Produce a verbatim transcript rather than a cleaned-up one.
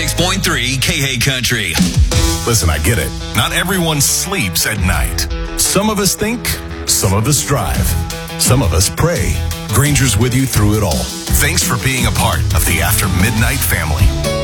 six point three K H Country. Listen, I get it. Not everyone sleeps at night. Some of us think, some of us drive, some of us pray. Granger's with you through it all. Thanks for being a part of the After Midnight family.